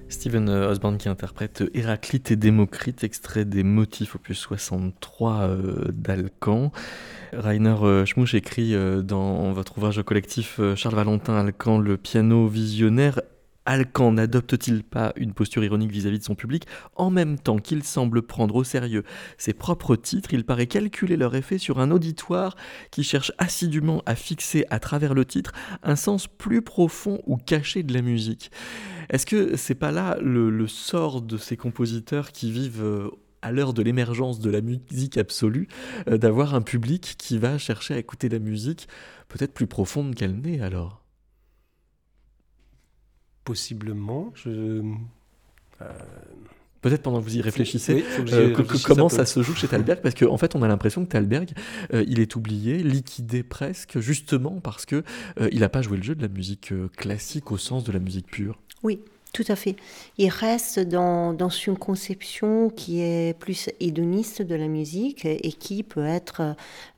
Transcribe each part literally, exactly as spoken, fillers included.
Steven Osborne qui interprète Héraclite et Démocrite, extrait des motifs opus soixante-trois euh, d'Alcan. Rainer euh, Schmuch écrit euh, dans votre ouvrage collectif euh, Charles Valentin Alcan, le piano visionnaire. Alcan n'adopte-t-il pas une posture ironique vis-à-vis de son public? En même temps qu'il semble prendre au sérieux ses propres titres, il paraît calculer leur effet sur un auditoire qui cherche assidûment à fixer à travers le titre un sens plus profond ou caché de la musique. Est-ce que c'est pas là le, le sort de ces compositeurs qui vivent euh, à l'heure de l'émergence de la musique absolue, euh, d'avoir un public qui va chercher à écouter la musique peut-être plus profonde qu'elle n'est alors? Possiblement. Je... Euh... Peut-être pendant que vous y réfléchissez, oui, faut que euh, que, réfléchisse comment ça se joue chez Thalberg, parce qu'en en fait on a l'impression que Thalberg, euh, il est oublié, liquidé presque, justement parce qu'il euh, n'a pas joué le jeu de la musique euh, classique au sens de la musique pure. Oui, tout à fait. Il reste dans, dans une conception qui est plus hédoniste de la musique et qui peut être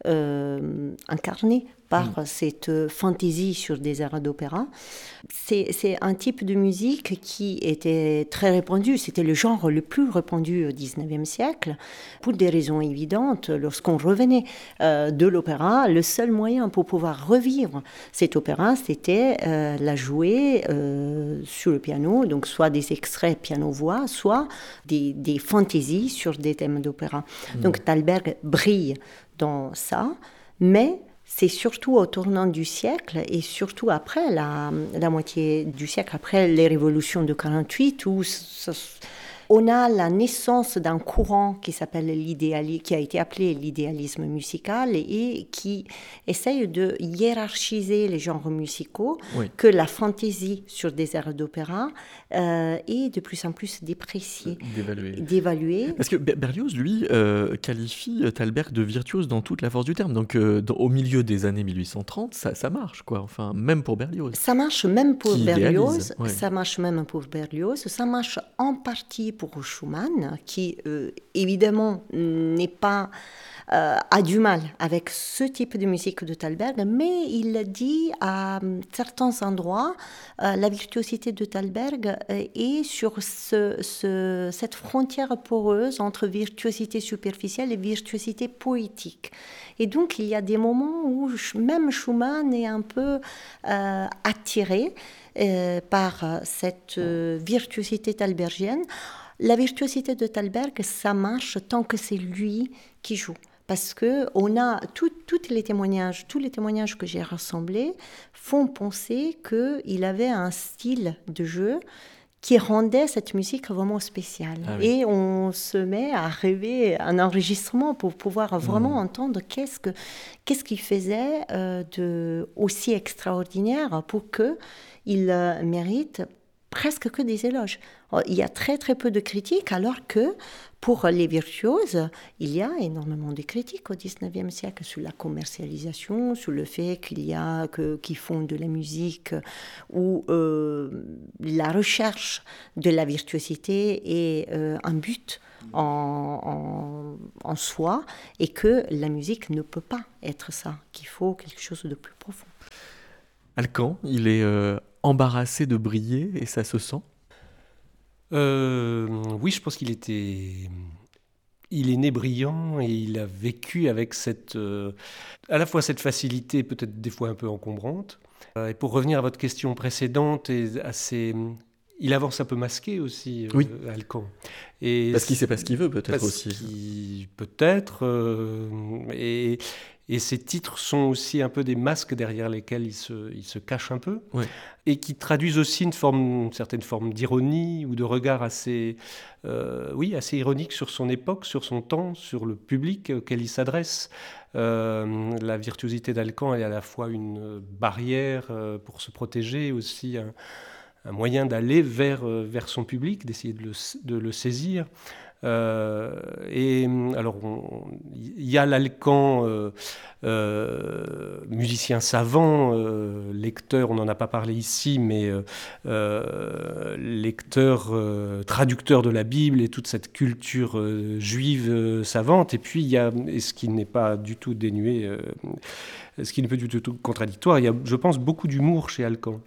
euh, incarnée par mmh. cette fantaisie sur des airs d'opéra. C'est, c'est un type de musique qui était très répandu. C'était le genre le plus répandu au dix-neuvième siècle. Pour des raisons évidentes, lorsqu'on revenait euh, de l'opéra, le seul moyen pour pouvoir revivre cet opéra, c'était euh, la jouer euh, sur le piano, donc soit des extraits piano-voix, soit des, des fantaisies sur des thèmes d'opéra. Mmh. Donc Thalberg brille dans ça, mais c'est surtout au tournant du siècle et surtout après la, la moitié du siècle, après les révolutions de quarante-huit, où ça, on a la naissance d'un courant qui s'appelle l'idéalisme, qui a été appelé l'idéalisme musical et qui essaye de hiérarchiser les genres musicaux, oui. que la fantaisie sur des airs d'opéra euh, est de plus en plus dépréciée, d'évaluer. d'évaluer. Parce que Berlioz, lui, euh, qualifie Thalberg de virtuose dans toute la force du terme. Donc, euh, dans, au milieu des années mille huit cent trente, ça, ça marche, quoi. Enfin, même pour Berlioz. Ça marche même pour qui Berlioz. Ouais. Ça marche même pour Berlioz. Ça marche en partie pour Schumann, qui euh, évidemment n'est pas euh, a du mal avec ce type de musique de Thalberg, mais il dit à certains endroits euh, la virtuosité de Thalberg est sur ce, ce, cette frontière poreuse entre virtuosité superficielle et virtuosité poétique. Et donc il y a des moments où même Schumann est un peu euh, attiré euh, par cette euh, virtuosité thalbergienne. La virtuosité de Thalberg, ça marche tant que c'est lui qui joue. Parce que on a tout, tout les témoignages, tous les témoignages que j'ai rassemblés font penser qu'il avait un style de jeu qui rendait cette musique vraiment spéciale. Ah oui. Et on se met à rêver un enregistrement pour pouvoir vraiment mmh. entendre qu'est-ce, que, qu'est-ce qu'il faisait euh, de aussi extraordinaire pour qu'il euh, mérite presque que des éloges. Il y a très très peu de critiques, alors que pour les virtuoses, il y a énormément de critiques au dix-neuvième siècle sur la commercialisation, sur le fait qu'il y a que, qu'ils font de la musique où euh, la recherche de la virtuosité est euh, un but en, en, en soi, et que la musique ne peut pas être ça, qu'il faut quelque chose de plus profond. Alcan, il est euh, embarrassé de briller et ça se sent? euh, Oui, je pense qu'il était... Il est né brillant et il a vécu avec cette... Euh, à la fois cette facilité, peut-être des fois un peu encombrante. Euh, et pour revenir à votre question précédente, et à ses... il avance un peu masqué aussi, euh, oui. Alcan. Et parce qu'il ne sait pas ce qu'il veut, peut-être parce aussi. Qu'il... Peut-être. Euh, et... Et ces titres sont aussi un peu des masques derrière lesquels il se, il se cache un peu, ouais. et qui traduisent aussi une, forme, une certaine forme d'ironie ou de regard assez, euh, oui, assez ironique sur son époque, sur son temps, sur le public auquel il s'adresse. Euh, la virtuosité d'Alcan est à la fois une barrière pour se protéger, aussi un, un moyen d'aller vers, vers son public, d'essayer de le, de le saisir. Euh, et alors, il y a l'Alcan, euh, euh, musicien savant, euh, lecteur, on n'en a pas parlé ici, mais euh, lecteur, euh, traducteur de la Bible et toute cette culture euh, juive euh, savante. Et puis, il y a, et ce qui n'est pas du tout dénué, euh, ce qui n'est pas du tout contradictoire, il y a, je pense, beaucoup d'humour chez Alcan.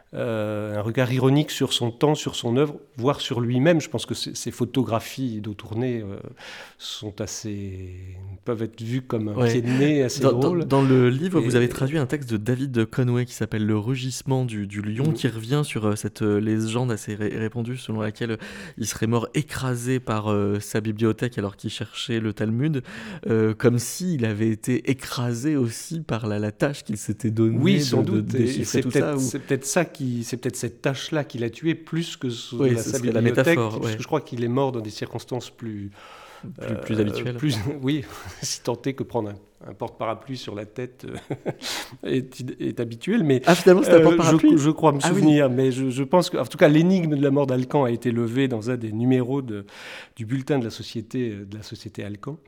euh, un regard ironique sur son temps, sur son œuvre, voire sur lui-même. Je pense que ces, ces photographies d'eau tournée euh, sont assez, peuvent être vues comme un ouais. pied de nez assez dans, drôle. Dans, dans le livre, Et... vous avez traduit un texte de David Conway qui s'appelle « Le rugissement du, du lion mmh. » qui revient sur cette légende assez ré- répandue selon laquelle il serait mort écrasé par euh, sa bibliothèque alors qu'il cherchait le Talmud, euh, comme s'il avait été écrasé aussi par la, la tâche qu'il s'était donnée. Oui, sans de, doute. De déchiffrer c'est, tout peut-être, ça, ou... c'est peut-être ça qui, c'est peut-être cette tâche-là qui l'a tué plus que oui, la, sa bibliothèque, la métaphore, parce ouais. que je crois qu'il est mort dans des circonstances plus plus, euh, plus habituelles. Plus, oui, si tant est que prendre un, un porte-parapluie sur la tête est, est habituel. Mais ah, finalement, c'est un porte-parapluie. Euh, je, je crois me ah, souvenir, oui. mais je, je pense que, en tout cas, l'énigme de la mort d'Alcan a été levée dans un des numéros de, du bulletin de la société, de la société Alcan.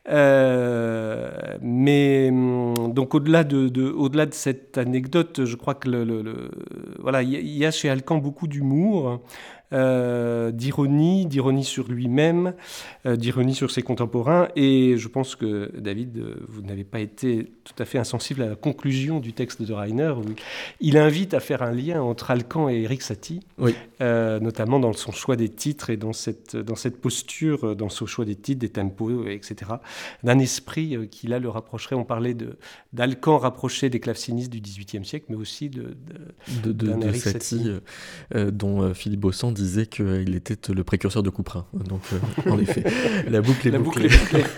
Euh, mais donc, au-delà de, de, au-delà de cette anecdote, je crois que le, le, le, voilà, il y, y a chez Alcan beaucoup d'humour. Euh, d'ironie, d'ironie sur lui-même, euh, d'ironie sur ses contemporains. Et je pense que, David, euh, vous n'avez pas été tout à fait insensible à la conclusion du texte de Rainer, où il invite à faire un lien entre Alcan et Erik Satie, oui. euh, notamment dans son choix des titres et dans cette, dans cette posture, dans son choix des titres, des tempos, et cetera, d'un esprit euh, qui, là, le rapprocherait. On parlait de, d'Alcan rapproché des clavecinistes du dix-huitième siècle, mais aussi de, de, de, de, de Satie, Satie. Euh, dont euh, Philippe Beauchamp disait qu'il était le précurseur de Couperin. Donc, euh, en effet, la boucle est la bouclée. Boucle est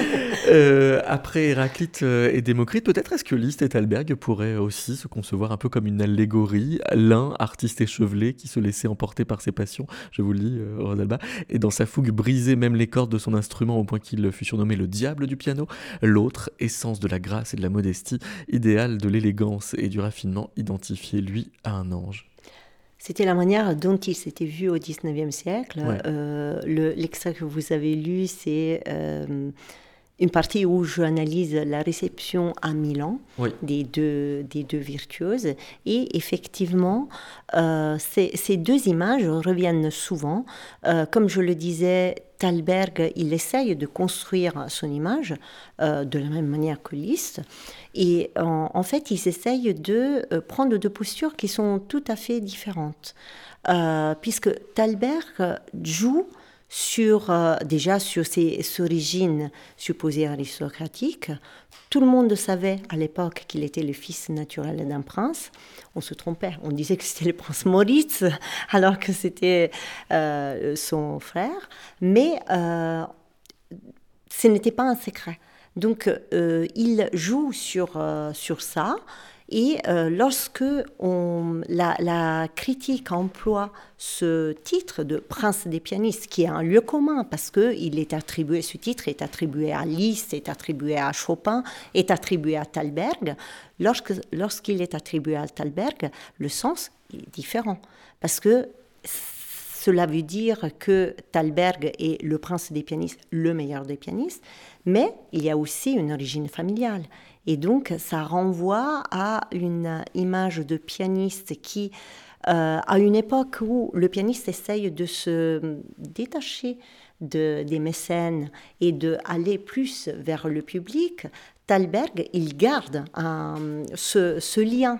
euh, après Héraclite et Démocrite, peut-être est-ce que Liszt et Thalberg pourraient aussi se concevoir un peu comme une allégorie, l'un artiste échevelé qui se laissait emporter par ses passions, je vous le dis, euh, Rosalba, et dans sa fougue brisait même les cordes de son instrument au point qu'il fut surnommé le diable du piano, l'autre, essence de la grâce et de la modestie, idéal de l'élégance et du raffinement, identifié lui à un ange. C'était la manière dont il s'était vu au dix-neuvième siècle. Ouais. Euh, le, l'extrait que vous avez lu, c'est euh, une partie où j'analyse la réception à Milan oui. des, deux, des deux virtuoses. Et effectivement, euh, ces, ces deux images reviennent souvent. Euh, comme je le disais, Thalberg, il essaye de construire son image euh, de la même manière que Liszt. Et en, en fait, ils essayent de euh, prendre deux postures qui sont tout à fait différentes. Euh, puisque Thalberg joue sur, euh, déjà sur ses origines supposées aristocratiques. Tout le monde savait à l'époque qu'il était le fils naturel d'un prince. On se trompait, on disait que c'était le prince Moritz, alors que c'était euh, son frère. Mais euh, ce n'était pas un secret. Donc, euh, il joue sur, euh, sur ça. Et euh, lorsque on, la, la critique emploie ce titre de Prince des pianistes, qui est un lieu commun, parce que il est attribué, ce titre est attribué à Liszt, est attribué à Chopin, est attribué à Thalberg, lorsque, lorsqu'il est attribué à Thalberg, le sens est différent. Parce que cela veut dire que Thalberg est le prince des pianistes, le meilleur des pianistes, mais il y a aussi une origine familiale. Et donc, ça renvoie à une image de pianiste qui, euh, à une époque où le pianiste essaye de se détacher de, des mécènes et d'aller plus vers le public, Thalberg, il garde un, ce, ce lien